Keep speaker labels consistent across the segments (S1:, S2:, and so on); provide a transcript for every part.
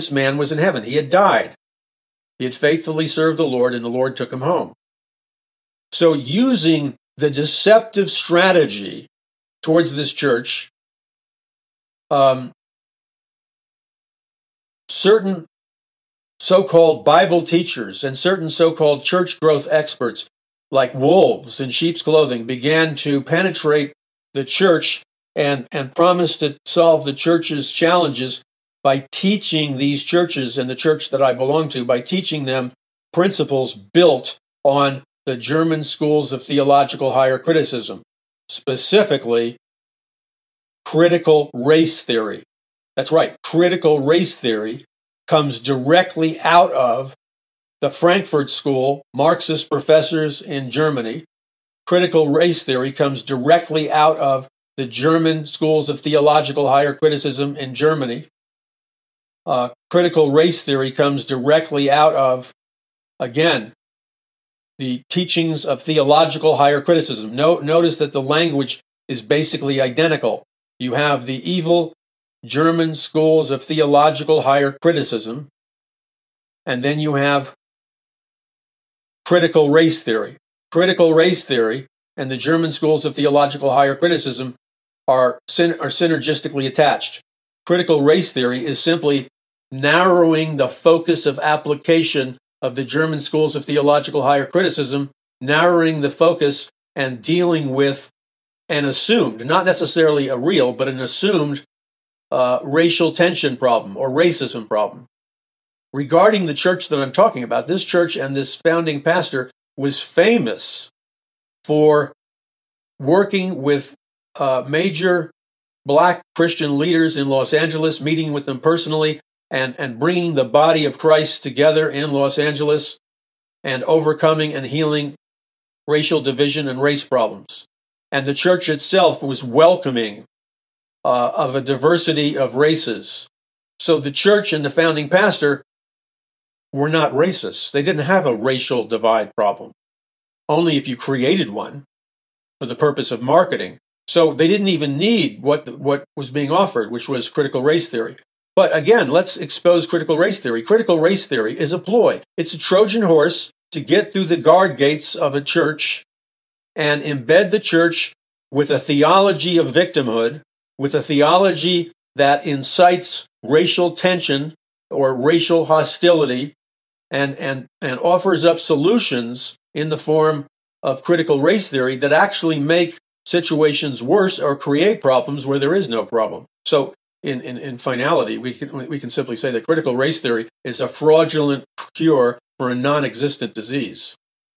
S1: this man was in heaven. He had died. He had faithfully served the Lord, and the Lord took him home. So using the deceptive strategy towards this church, certain so-called Bible teachers and certain so-called church growth experts, like wolves in sheep's clothing, began to penetrate the church and promise to solve the church's challenges by teaching these churches and the church that I belong to, by teaching them principles built on the German schools of theological higher criticism, specifically critical race theory. That's right, critical race theory comes directly out of the Frankfurt School, Marxist professors in Germany. Critical race theory comes directly out of the German schools of theological higher criticism in Germany. Critical race theory comes directly out of, again, the teachings of theological higher criticism. Notice that the language is basically identical. You have the evil German schools of theological higher criticism, and then you have critical race theory. Critical race theory and the German schools of theological higher criticism are synergistically attached. Critical race theory is simply narrowing the focus of application of the German schools of theological higher criticism, narrowing the focus and dealing with an assumed, not necessarily a real, but an assumed racial tension problem or racism problem. Regarding the church that I'm talking about, this church and this founding pastor was famous for working with major black Christian leaders in Los Angeles, meeting with them personally, and bringing the body of Christ together in Los Angeles and overcoming and healing racial division and race problems. And the church itself was welcoming of a diversity of races. So the church and the founding pastor were not racist. They didn't have a racial divide problem. Only if you created one for the purpose of marketing. So they didn't even need what was being offered, which was critical race theory. But again, let's expose critical race theory. Critical race theory is a ploy. It's a Trojan horse to get through the guard gates of a church and embed the church with a theology of victimhood, with a theology that incites racial tension or racial hostility, and offers up solutions in the form of critical race theory that actually make situations worse or create problems where there is no problem. So in finality, we can simply say that critical race theory is a fraudulent cure for a non-existent disease.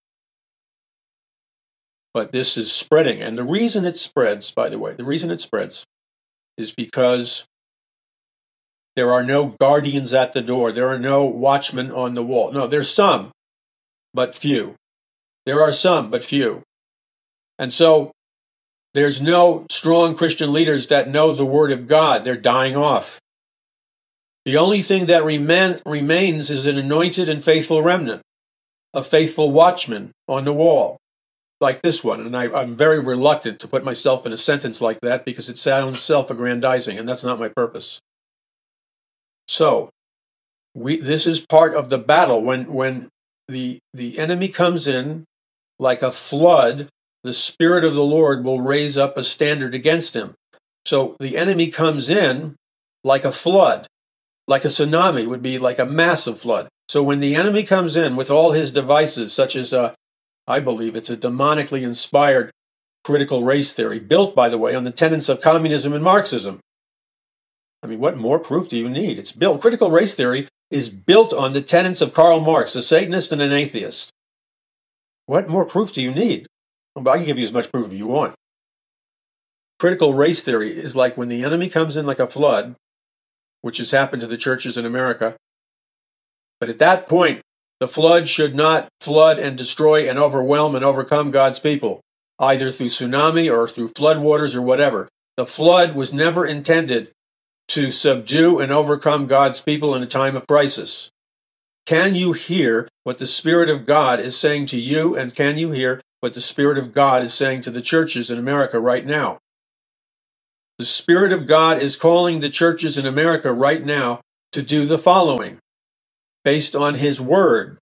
S1: But this is spreading, and the reason it spreads, by the way, the reason it spreads is because there are no guardians at the door. There are no watchmen on the wall. No, there's some, but few. There are some, but few. And so there's no strong Christian leaders that know the Word of God. They're dying off. The only thing that remains is an anointed and faithful remnant, a faithful watchman on the wall, like this one. And I'm very reluctant to put myself in a sentence like that because it sounds self-aggrandizing, and that's not my purpose. So, this is part of the battle. When the enemy comes in like a flood, the Spirit of the Lord will raise up a standard against him. So the enemy comes in like a flood, like a tsunami would be like a massive flood. So when the enemy comes in with all his devices, such as I believe it's a demonically inspired critical race theory, built, by the way, on the tenets of communism and Marxism. I mean, what more proof do you need? It's built. Critical race theory is built on the tenets of Karl Marx, a Satanist and an atheist. What more proof do you need? Well, I can give you as much proof as you want. Critical race theory is like when the enemy comes in like a flood, which has happened to the churches in America. But at that point, the flood should not flood and destroy and overwhelm and overcome God's people, either through tsunami or through floodwaters or whatever. The flood was never intended to subdue and overcome God's people in a time of crisis. Can you hear what the Spirit of God is saying to you, and can you hear what the Spirit of God is saying to the churches in America right now? The Spirit of God is calling the churches in America right now to do the following based on his word.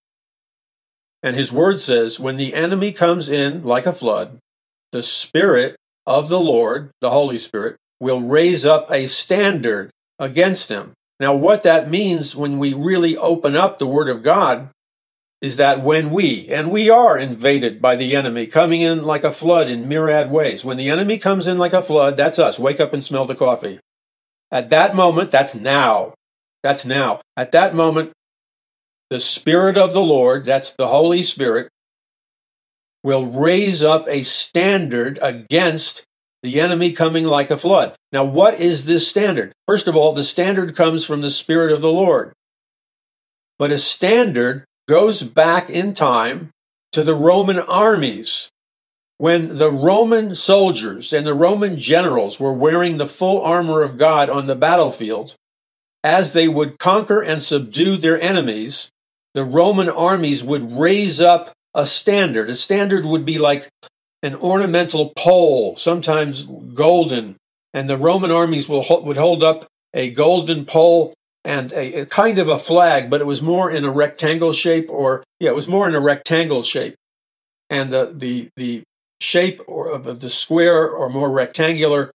S1: And his word says, when the enemy comes in like a flood, the Spirit of the Lord, the Holy Spirit, will raise up a standard against him. Now, what that means when we really open up the Word of God is that when we are invaded by the enemy, coming in like a flood in myriad ways. When the enemy comes in like a flood, that's us. Wake up and smell the coffee. At that moment, that's now. That's now. At that moment, the Spirit of the Lord, that's the Holy Spirit, will raise up a standard against the enemy coming like a flood. Now, what is this standard? First of all, the standard comes from the Spirit of the Lord. But a standard goes back in time to the Roman armies. When the Roman soldiers and the Roman generals were wearing the full armor of God on the battlefield, as they would conquer and subdue their enemies, the Roman armies would raise up a standard. A standard would be like an ornamental pole, sometimes golden, and the Roman armies would hold up a golden pole and a kind of a flag, but it was more in a rectangle shape, it was more in a rectangle shape. And the shape of the square or more rectangular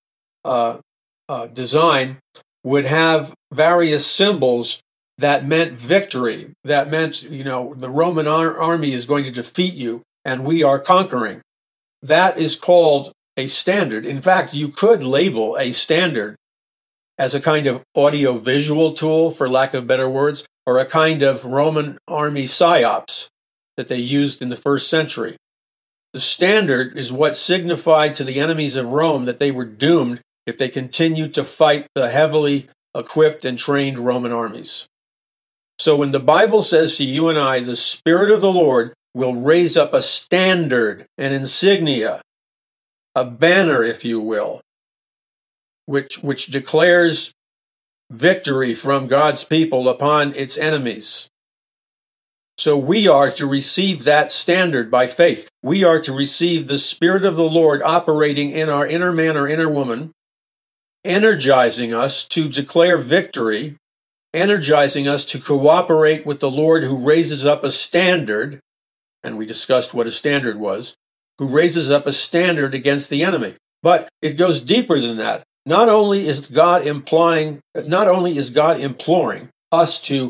S1: design would have various symbols that meant victory. That meant, the Roman army is going to defeat you and we are conquering. That is called a standard. In fact, you could label a standard as a kind of audio-visual tool, for lack of better words, or a kind of Roman army psyops that they used in the first century. The standard is what signified to the enemies of Rome that they were doomed if they continued to fight the heavily equipped and trained Roman armies. So when the Bible says to you and I, the Spirit of the Lord will raise up a standard, an insignia, a banner, if you will, which declares victory from God's people upon its enemies. So we are to receive that standard by faith. We are to receive the Spirit of the Lord operating in our inner man or inner woman, energizing us to declare victory, energizing us to cooperate with the Lord who raises up a standard, and we discussed what a standard was, who raises up a standard against the enemy. But it goes deeper than that. Not only is God imploring us to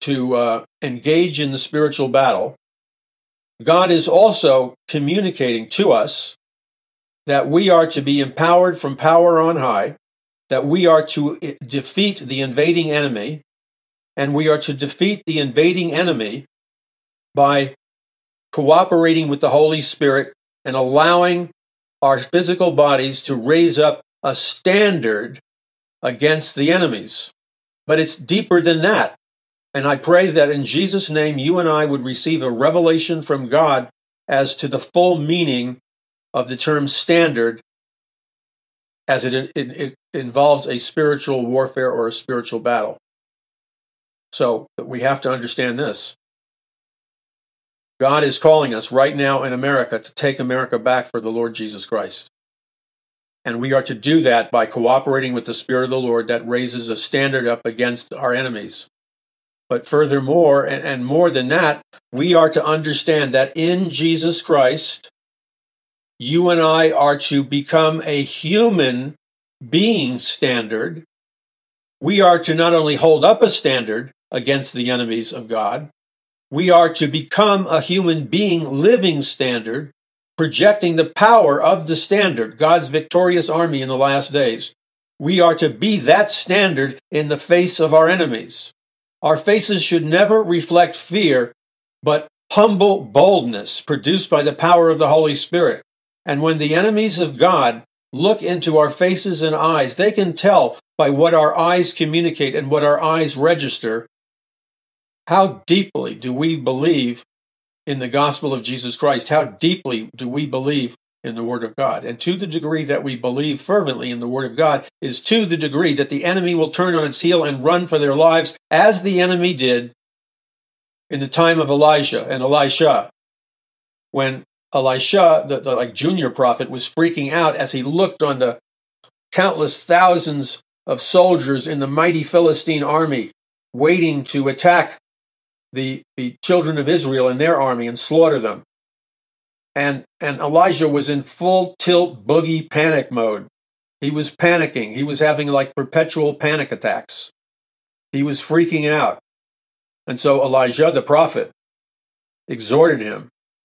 S1: engage in the spiritual battle, God is also communicating to us that we are to be empowered from power on high, that we are to defeat the invading enemy, and we are to defeat the invading enemy by cooperating with the Holy Spirit and allowing our physical bodies to raise up a standard against the enemies. But it's deeper than that. And I pray that in Jesus' name, you and I would receive a revelation from God as to the full meaning of the term standard, as it involves a spiritual warfare or a spiritual battle. So we have to understand this. God is calling us right now in America to take America back for the Lord Jesus Christ. And we are to do that by cooperating with the Spirit of the Lord that raises a standard up against our enemies. But furthermore, and more than that, we are to understand that in Jesus Christ, you and I are to become a human being standard. We are to not only hold up a standard against the enemies of God, we are to become a human being living standard, projecting the power of the standard, God's victorious army in the last days. We are to be that standard in the face of our enemies. Our faces should never reflect fear, but humble boldness produced by the power of the Holy Spirit. And when the enemies of God look into our faces and eyes, they can tell by what our eyes communicate and what our eyes register how deeply do we believe in the gospel of Jesus Christ? How deeply do we believe in the Word of God? And to the degree that we believe fervently in the Word of God is to the degree that the enemy will turn on its heel and run for their lives, as the enemy did in the time of Elijah and Elisha, when Elisha, the junior prophet, was freaking out as he looked on the countless thousands of soldiers in the mighty Philistine army waiting to attack the children of Israel and their army and slaughter them. And Elijah was in full tilt boogie panic mode. He was panicking. He was having like perpetual panic attacks. He was freaking out. And so Elijah, the prophet, exhorted him.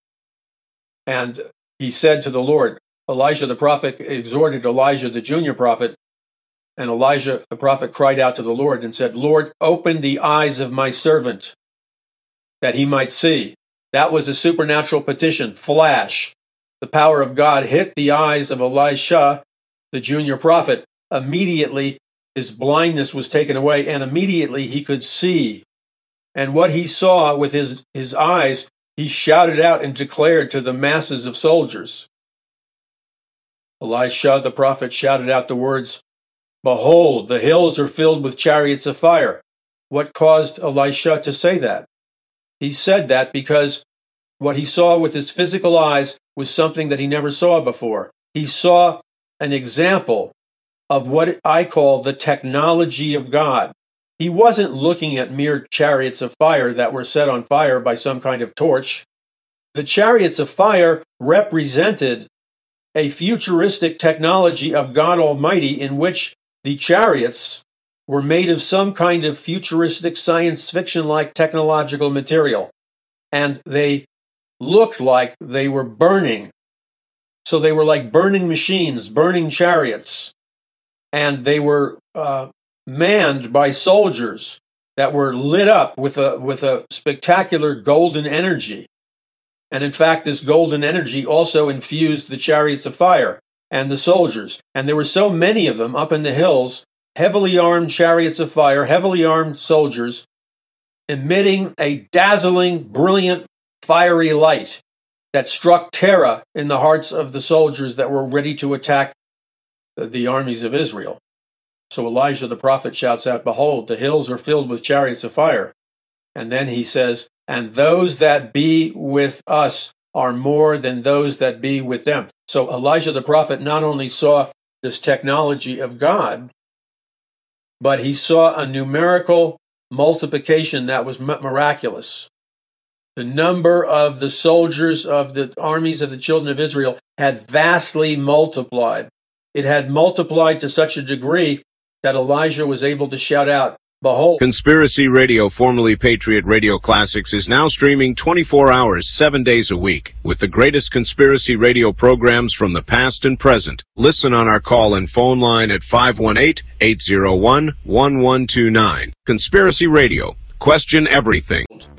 S1: And he said to the Lord, Elijah, the prophet, exhorted Elijah, the junior prophet. And Elijah, the prophet, cried out to the Lord and said, Lord, open the eyes of my servant that he might see. That was a supernatural petition. Flash. The power of God hit the eyes of Elisha, the junior prophet. Immediately, his blindness was taken away, and immediately he could see. And what he saw with his eyes, he shouted out and declared to the masses of soldiers. Elisha, the prophet, shouted out the words, Behold, the hills are filled with chariots of fire. What caused Elisha to say that? He said that because what he saw with his physical eyes was something that he never saw before. He saw an example of what I call the technology of God. He wasn't looking at mere chariots of fire that were set on fire by some kind of torch. The chariots of fire represented a futuristic technology of God Almighty in which the chariots were made of some kind of futuristic science fiction-like technological material. And they looked like they were burning. So they were like burning machines, burning chariots. And they were manned by soldiers that were lit up with a spectacular golden energy. And in fact, this golden energy also infused the chariots of fire and the soldiers. And there were so many of them up in the hills, heavily armed chariots of fire, heavily armed soldiers, emitting a dazzling, brilliant, fiery light that struck terror in the hearts of the soldiers that were ready to attack the armies of Israel. So Elijah the prophet shouts out, Behold, the hills are filled with chariots of fire. And then he says, And those that be with us are more than those that be with them. So Elijah the prophet not only saw this technology of God, but he saw a numerical multiplication that was miraculous. The number of the soldiers of the armies of the children of Israel had vastly multiplied. It had multiplied to such a degree that Elijah was able to shout out, Behold.
S2: Conspiracy Radio, formerly Patriot Radio Classics, is now streaming 24 hours, 7 days a week, with the greatest conspiracy radio programs from the past and present. Listen on our call and phone line at 518-801-1129. Conspiracy Radio. Question everything.